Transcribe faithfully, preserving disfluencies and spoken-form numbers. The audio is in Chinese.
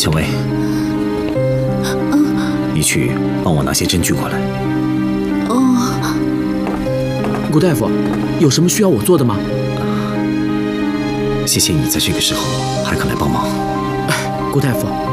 蔷薇，你去帮我拿些针具过来。 哦， 顾大夫，有什么需要我做的吗？ 谢谢你在这个时候还肯来帮忙。 顾大夫。